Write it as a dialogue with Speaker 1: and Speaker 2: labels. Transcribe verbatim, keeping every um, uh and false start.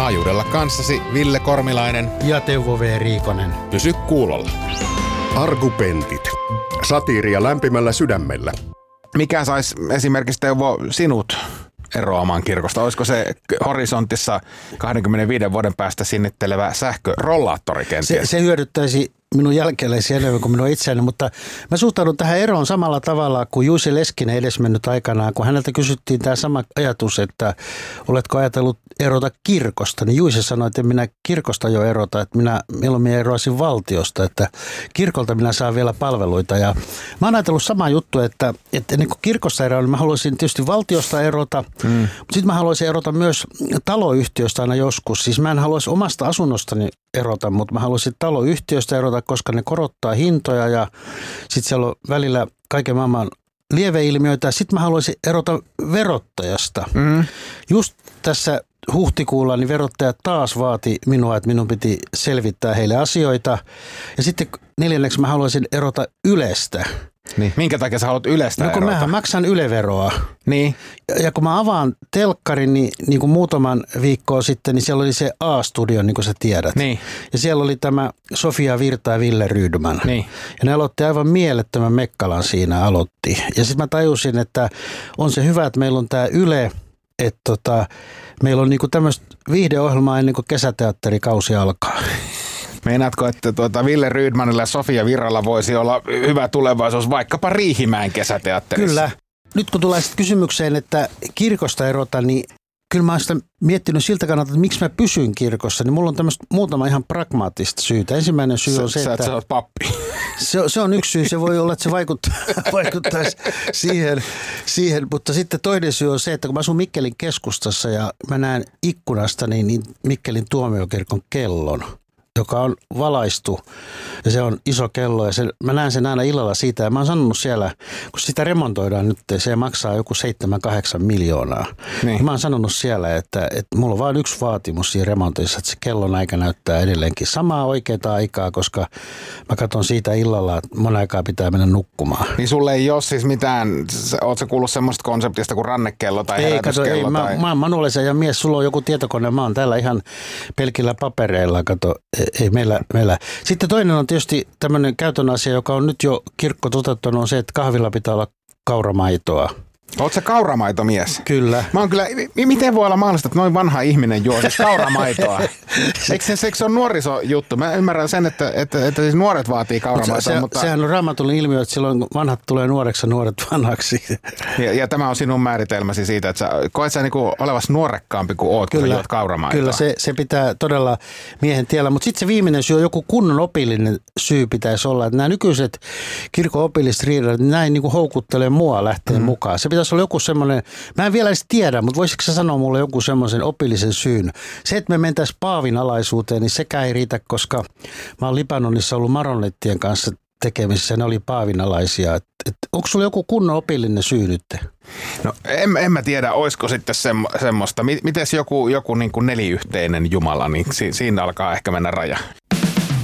Speaker 1: Taajuudella kanssasi Ville Kormilainen
Speaker 2: ja Teuvo V. Riikonen.
Speaker 1: Pysy kuulolla.
Speaker 3: Argupentit. Satiiria lämpimällä sydämellä.
Speaker 4: Mikä saisi esimerkiksi, Teuvo, sinut eroamaan kirkosta? Olisiko se horisontissa kaksikymmentäviisi vuoden päästä sinnittelevä sähkörollaattori kenties?
Speaker 2: Se, se hyödyttäisi minun jälkeläisiä enemmän kuin minua itseäni, mutta mä suhtaudun tähän eroon samalla tavalla kuin Juusi Leskinen edesmennyt aikanaan, kun häneltä kysyttiin tämä sama ajatus, että oletko ajatellut erota kirkosta, niin Juusi sanoi, että en minä kirkosta jo erota, että minä mieluummin eroaisin valtiosta, että kirkolta minä saan vielä palveluita. Ja mä oon ajatellut sama juttu, että, että niin kuin kirkosta eroa, niin mä haluaisin tietysti valtiosta erota, mm. mutta sitten mä haluaisin erota myös taloyhtiöstä aina joskus. Siis mä en haluaisi omasta asunnostani erota, mutta mä haluaisin taloyhtiöstä erota, koska ne korottaa hintoja ja sitten siellä on välillä kaiken maailman lieveilmiöitä. Sitten mä haluaisin erota verottajasta. Mm. Just tässä huhtikuulla niin verottajat taas vaati minua, että minun piti selvittää heille asioita. Ja sitten neljänneksi mä haluaisin erota Ylestä.
Speaker 4: Niin. Minkä takia sä haluat Ylestä
Speaker 2: erota? No kun
Speaker 4: erota?
Speaker 2: mähän maksan Yle-veroa.
Speaker 4: Niin.
Speaker 2: Ja, ja kun mä avaan telkkarin, niin, niin kuin muutaman viikkoa sitten, niin siellä oli se A-studio, niin kuin sä tiedät.
Speaker 4: Niin.
Speaker 2: Ja siellä oli tämä Sofia Virta ja Ville Rydman.
Speaker 4: Niin.
Speaker 2: Ja ne aloitti aivan mielettömän mekkalan siinä aloitti. Ja sitten mä tajusin, että on se hyvä, että meillä on tämä Yle, että tota, meillä on niinku tämmöistä viihdeohjelmaa ennen kuin kesäteatterikausi alkaa.
Speaker 4: Meinaatko, että tuota Ville Rydmanilla ja Sofia Virralla voisi olla hyvä tulevaisuus vaikkapa Riihimäen kesäteatterissa?
Speaker 2: Kyllä. Nyt kun tulee sitten kysymykseen, että kirkosta erota, niin kyllä mä oon sitä miettinyt siltä kannalta, että miksi mä pysyn kirkossa, niin mulla on tämmöistä muutama ihan pragmaattista syytä. Ensimmäinen syy on se,
Speaker 4: sä,
Speaker 2: että...
Speaker 4: Sä oot pappi.
Speaker 2: Se, se on yksi syy, se voi olla, että se vaikuttaa, vaikuttaisi siihen, siihen, mutta sitten toinen syy on se, että kun mä asun Mikkelin keskustassa ja mä näen ikkunasta niin, niin Mikkelin tuomiokirkon kellon, joka on valaistu ja se on iso kello ja se, mä näen sen aina illalla siitä ja mä oon sanonut siellä, kun sitä remontoidaan nyt, se maksaa joku seitsemän kahdeksan miljoonaa. Niin. Mä oon sanonut siellä, että, että mulla on vain yksi vaatimus siinä remontissa, että se kellon aika näyttää edelleenkin samaa oikeaa aikaa, koska mä katson siitä illalla, että mon aikaa pitää mennä nukkumaan.
Speaker 4: Niin sulle ei ole siis mitään, ootko sä kuullut semmoista konseptista kuin rannekello tai
Speaker 2: ei,
Speaker 4: herätyskello?
Speaker 2: Kato, ei,
Speaker 4: tai...
Speaker 2: mä, mä oon manuaalisen ja mies, sulla on joku tietokone, mä oon täällä ihan pelkillä papereilla, kato. Ei meillä, meillä. Sitten toinen on tietysti tämmöinen käytön asia, joka on nyt jo kirkko toteuttanut, on se, että kahvilla pitää olla kauramaitoa.
Speaker 4: Oot sä kauramaitomies?
Speaker 2: Kyllä.
Speaker 4: Mä oon kyllä, miten voi olla mahdollista, että noin vanha ihminen juo siis kauramaitoa? Eikö se, se on nuorisojuttu? Mä ymmärrän sen, että, että, että siis nuoret vaatii kauramaitoa.
Speaker 2: Se,
Speaker 4: mutta...
Speaker 2: Sehän on raamatullinen ilmiö, että silloin vanhat tulee nuoreksi ja nuoret vanhaksi.
Speaker 4: Ja, ja tämä on sinun määritelmäsi siitä, että sä koet sä niinku olevasi nuorekkaampi kuin oot, kun juot kauramaitoa.
Speaker 2: Kyllä, se, se pitää todella miehen tiellä. Mutta sitten se viimeinen syy on joku kunnon opillinen syy pitäisi olla, että nämä nykyiset kirkon opilliset riidat, näin niinku houkuttelee mua lähteen mm. mukaan. Se pitäisi olla joku semmoinen, mä en vielä edes tiedä, mutta voisitko sä sanoa mulle joku semmoisen opillisen syyn? Se, että me mentäisiin Paavin alaisuuteen, niin sekään ei riitä, koska mä oon Libanonissa ollut maronettien kanssa tekemisissä ja ne oli paavinalaisia. Et, et, onko sulla joku kunnon opillinen syy nyt?
Speaker 4: No en, en mä tiedä, olisiko sitten semmo, semmoista. Mites joku, joku niin kuin neliyhteinen Jumala, niin si, siinä alkaa ehkä mennä raja.